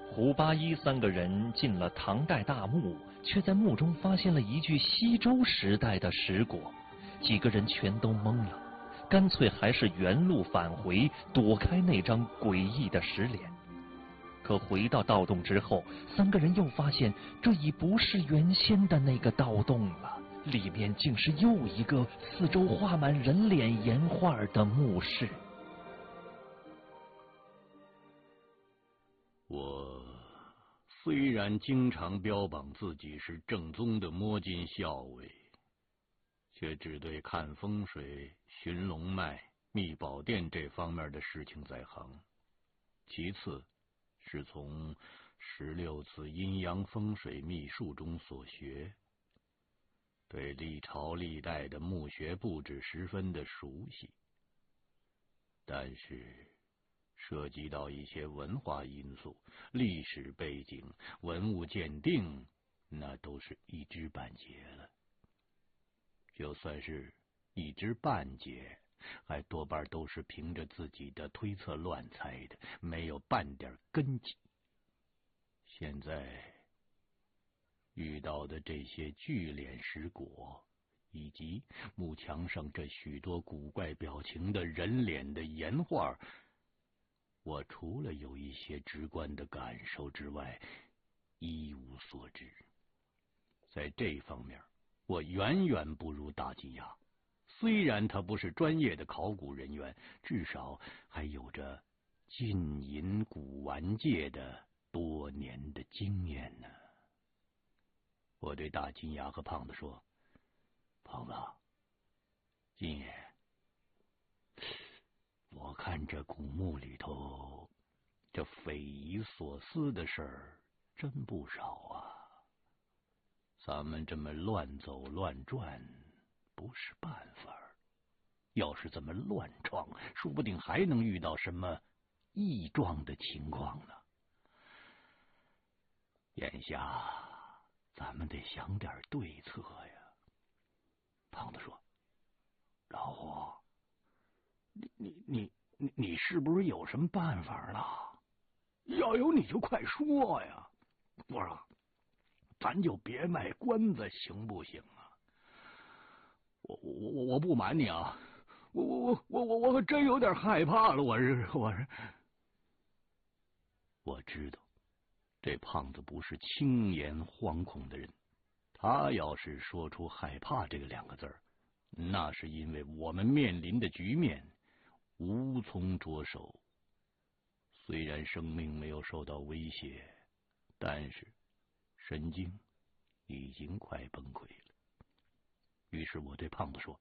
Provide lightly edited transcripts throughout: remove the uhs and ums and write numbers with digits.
胡八一三个人进了唐代大墓，却在墓中发现了一具西周时代的石椁，几个人全都懵了，干脆还是原路返回，躲开那张诡异的石脸。可回到盗洞之后，三个人又发现这已不是原先的那个盗洞了，里面竟是又一个四周画满人脸岩画的墓室。 我虽然经常标榜自己是正宗的摸金校尉，却只对看风水、寻龙脉、秘宝殿这方面的事情在行。其次是从16次阴阳风水秘术中所学，对历朝历代的墓穴布置十分的熟悉。但是涉及到一些文化因素、历史背景、文物鉴定，那都是一知半解了。就算是一知半解，还多半都是凭着自己的推测乱猜的，没有半点根基。现在遇到的这些巨脸石椁，以及墓墙上这许多古怪表情的人脸的岩画，我除了有一些直观的感受之外，一无所知。在这方面，我远远不如大金牙。虽然他不是专业的考古人员，至少还有着浸淫古玩界的多年的经验呢。我对大金牙和胖子说：“胖子，金爷，我看这古墓里头，这匪夷所思的事儿真不少啊。咱们这么乱走乱转不是办法，要是这么乱闯，说不定还能遇到什么异状的情况呢。眼下咱们得想点对策呀。”胖子说：“老胡，你是不是有什么办法了？要有你就快说呀！不是，咱就别卖关子，行不行啊？我不瞒你啊，我可真有点害怕了。我知道这胖子不是轻言惶恐的人，他要是说出害怕这个2个字儿，那是因为我们面临的局面无从着手。虽然生命没有受到威胁，但是神经已经快崩溃了。于是我对胖子说：“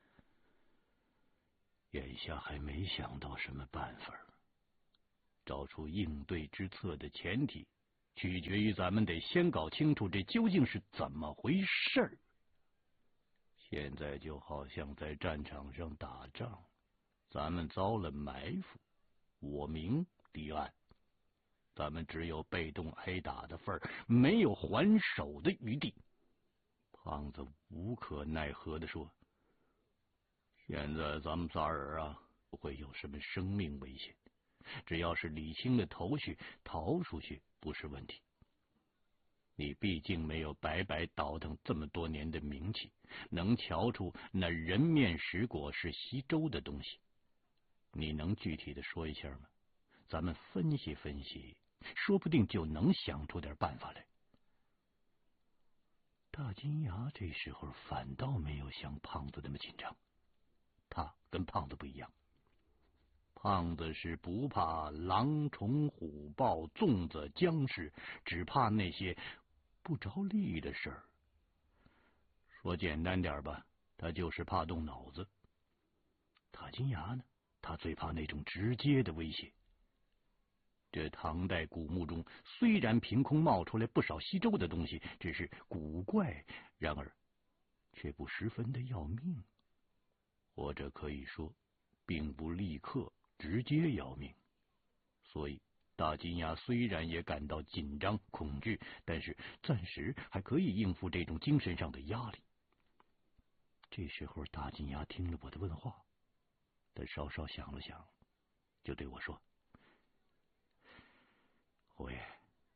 眼下还没想到什么办法，找出应对之策的前提，取决于咱们得先搞清楚这究竟是怎么回事儿。现在就好像在战场上打仗，咱们遭了埋伏，我明敌暗，咱们只有被动挨打的份儿，没有还手的余地。”胖子无可奈何地说：“现在咱们仨人啊，不会有什么生命危险，只要是理清了头绪，逃出去不是问题。你毕竟没有白白倒腾这么多年的名气，能瞧出那人面石椁是西周的东西。你能具体的说一下吗？咱们分析分析，说不定就能想出点办法来。”大金牙这时候反倒没有像胖子那么紧张，他跟胖子不一样。胖子是不怕狼虫虎豹粽子僵尸，只怕那些不着力的事儿。说简单点吧，他就是怕动脑子。大金牙呢，他最怕那种直接的威胁。这唐代古墓中虽然凭空冒出来不少西周的东西，只是古怪，然而却不十分的要命，或者可以说并不立刻直接要命。所以大金牙虽然也感到紧张恐惧，但是暂时还可以应付这种精神上的压力。这时候大金牙听了我的问话，他稍稍想了想，就对我说：“胡爷，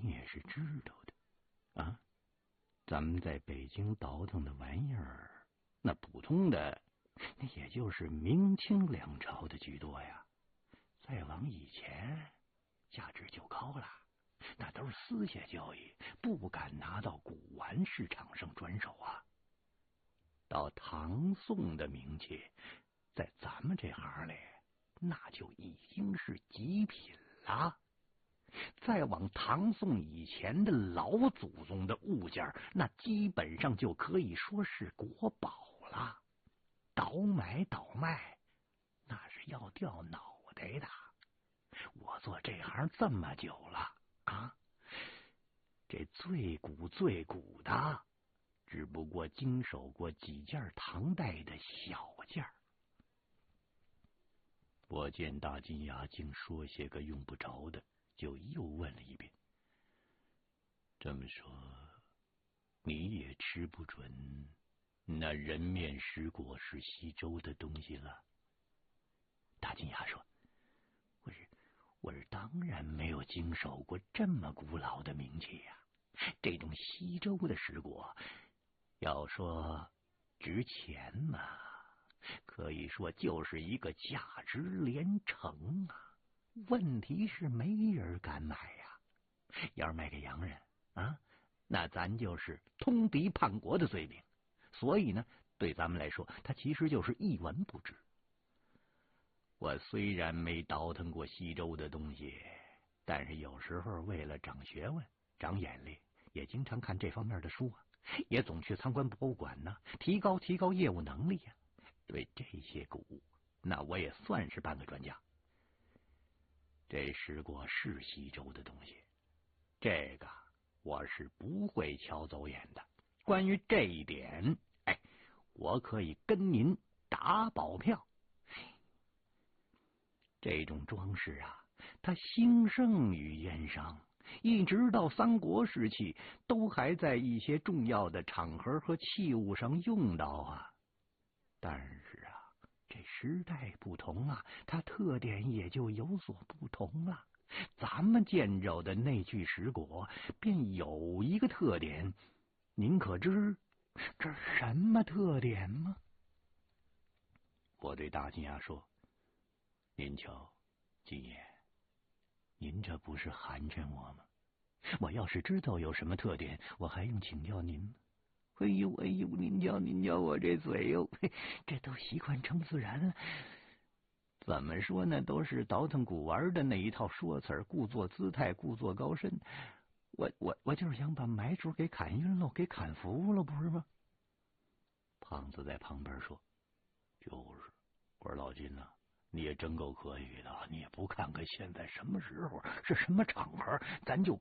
也是知道的啊。咱们在北京倒腾的玩意儿，那普通的，那也就是明清两朝的居多呀。再往以前，价值就高了，那都是私下交易，不敢拿到古玩市场上转手啊。到唐宋的名器，在咱们这行里，那就已经是极品了。再往唐宋以前的老祖宗的物件，那基本上就可以说是国宝了。倒买倒卖，那是要掉脑袋的。我做这行这么久了啊，这最古的，只不过经手过几件唐代的小件。我见大金牙竟说些个用不着的，就又问了一遍。这么说，你也吃不准那人面石果是西周的东西了？大金牙说：“我是当然没有经手过这么古老的名器呀。这种西周的石果，要说值钱嘛，可以说就是一个价值连城啊。问题是没人敢买呀。要是卖给洋人啊，那咱就是通敌叛国的罪名。所以呢，对咱们来说，它其实就是一文不值。我虽然没倒腾过西周的东西，但是有时候为了长学问、长眼力，也经常看这方面的书啊，也总去参观博物馆呢，提高业务能力呀。对这些古，那我也算是半个专家。这石果是西周的东西，这个我是不会瞧走眼的。关于这一点，我可以跟您打保票。这种装饰啊，它兴盛于燕商，一直到三国时期，都还在一些重要的场合和器物上用到啊。但是啊，这时代不同啊，它特点也就有所不同了。咱们见着的那具石果，便有一个特点，您可知这什么特点吗？我对大金牙说：“您瞧，金爷，您这不是寒碜我吗？我要是知道有什么特点，我还用请教您吗？哎呦，您教我这嘴哟，这都习惯成自然了。怎么说呢？都是倒腾古玩的那一套说辞儿，故作姿态，故作高深。我就是想把买主给砍晕了，给砍服了，不是吗？”胖子在旁边说：“就是，我说老金呐，你也真够可以的，你也不看看现在什么时候是什么场合，咱就